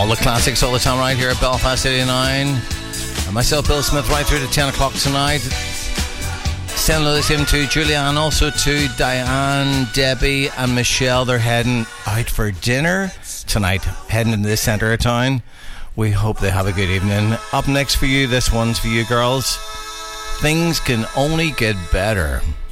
All the classics all the time right here at Belfast 89. And myself, Bill Smith, right through to 10 o'clock tonight. Sending this in to Julianne, also to Diane, Debbie and Michelle. They're heading out for dinner tonight, heading into the centre of town. We hope they have a good evening. Up next for you, this one's for you girls. Things Can Only Get Better.